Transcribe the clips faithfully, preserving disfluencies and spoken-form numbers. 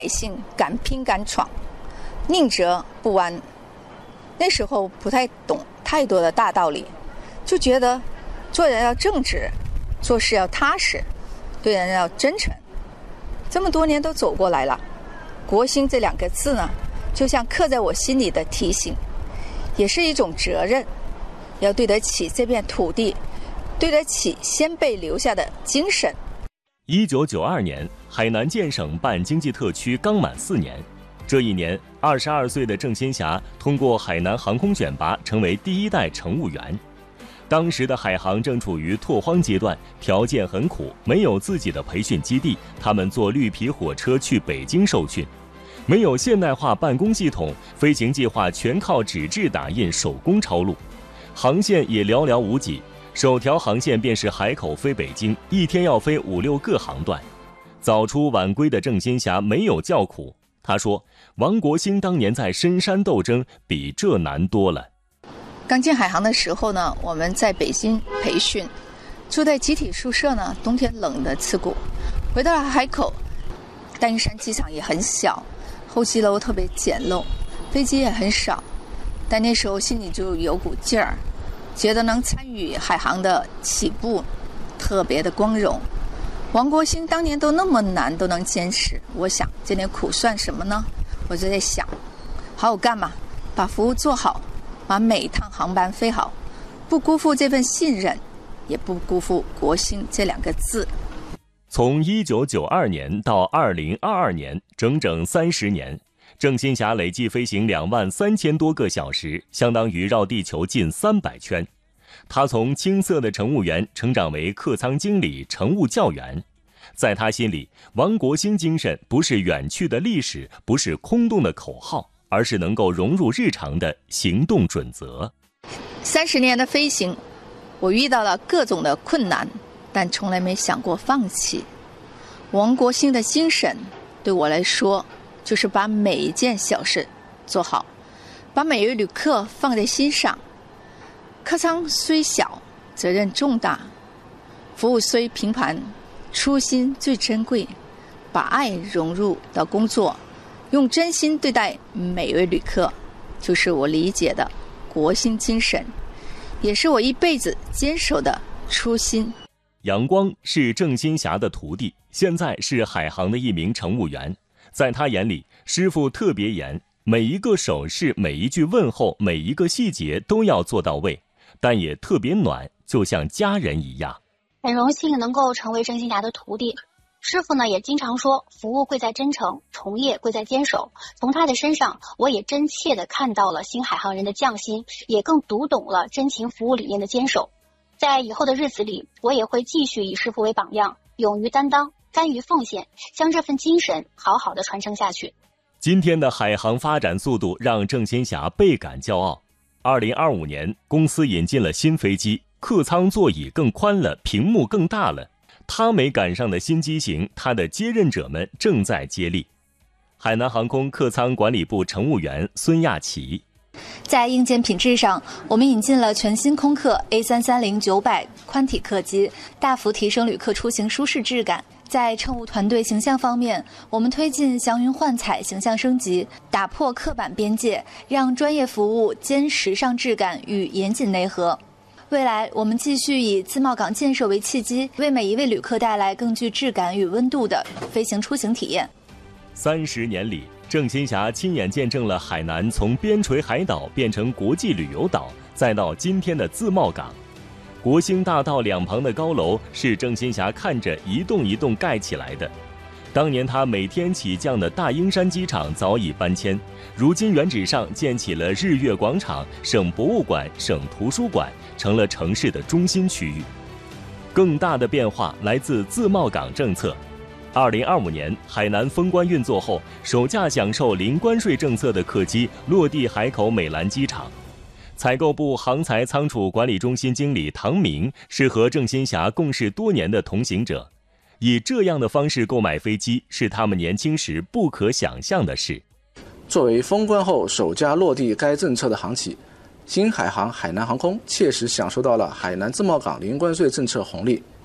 百姓敢拼敢闯，宁折不弯。那时候不太懂太多的大道理，就觉得做人要正直，做事要踏实，对人要真诚。这么多年都走过来了，国兴这两个字呢，就像刻在我心里的提醒，也是一种责任，要对得起这片土地，对得起先辈留下的精神。 一九九二年，海南建省办经济特区刚满四年。这一年，二十二岁的郑先霞通过海南航空选拔，成为第一代乘务员。当时的海航正处于拓荒阶段，条件很苦，没有自己的培训基地，他们坐绿皮火车去北京受训。没有现代化办公系统，飞行计划全靠纸质打印、手工抄录，航线也寥寥无几。首条航线便是海口飞北京，一天要飞五六个航段。早出晚归的郑先霞没有叫苦，他说：“王国兴当年在深山斗争，比这难多了。” 刚进海航的时候呢，我们在北京培训，住在集体宿舍呢，冬天冷得刺骨。回到了海口，大英山机场也很小，候机楼特别简陋，飞机也很少，但那时候心里就有股劲儿，觉得能参与海航的起步特别的光荣。王国兴当年都那么难都能坚持，我想这点苦算什么呢？我就在想，好好干嘛，把服务做好，把每一趟航班飞好，不辜负这份信任，也不辜负国兴这两个字。 从一九九二年到二零二二年，整整三十年，郑先霞累计飞行两万三千多个小时，相当于绕地球近三百圈。他从青涩的乘务员成长为客舱经理、乘务教员。在他心里，王国兴精神不是远去的历史，不是空洞的口号，而是能够融入日常的行动准则。 三十年的飞行，我遇到了各种的困难，但从来没想过放弃。王国兴的精神对我来说，就是把每一件小事做好，把每位旅客放在心上。客舱虽小，责任重大；服务虽平凡，初心最珍贵。把爱融入到工作，用真心对待每位旅客，就是我理解的国兴精神，也是我一辈子坚守的初心。 杨光是郑先霞的徒弟，现在是海航的一名乘务员。在他眼里，师傅特别严，每一个手势、每一句问候、每一个细节都要做到位，但也特别暖，就像家人一样。 很荣幸能够成为郑先霞的徒弟。师傅呢也经常说，服务贵在真诚，从业贵在坚守。从他的身上，我也真切地看到了新海航人的匠心，也更读懂了真情服务理念的坚守。在以后的日子里，我也会继续以师傅为榜样，勇于担当，甘于奉献，将这份精神好好的传承下去。 今天的海航发展速度让郑先霞倍感骄傲。二零二五年，公司引进了新飞机，客舱座椅更宽了，屏幕更大了。他没赶上的新机型，他的接任者们正在接力。海南航空客舱管理部乘务员孙亚琪。 在硬件品质上，我们引进了全新空客 A 三三零九百宽体客机，大幅提升旅客出行舒适质感。在乘务团队形象方面，我们推进祥云幻彩形象升级，打破刻板边界，让专业服务兼时尚质感与严谨内核。未来，我们继续以自贸港建设为契机，为每一位旅客带来更具质感与温度的飞行出行体验。 三十年里，郑先霞亲眼见证了海南从边陲海岛变成国际旅游岛，再到今天的自贸港。国兴大道两旁的高楼是郑先霞看着一栋一栋盖起来的。当年他每天起降的大英山机场早已搬迁，如今原址上建起了日月广场、省博物馆、省图书馆，成了城市的中心区域。更大的变化来自自贸港政策。二零二五年，海南封关运作后，首架享受零关税政策的客机落地海口美兰机场。采购部航材仓储管理中心经理唐明是和郑先霞共事多年的同行者。以这样的方式购买飞机是他们年轻时不可想象的事。 作为封关后首家落地该政策的航企，新海航海南航空切实享受到了海南自贸港零关税政策红利，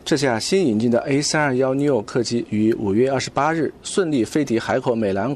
这架新引进的 A 三二一 neo 客机于五月二十八日顺利飞抵海口美兰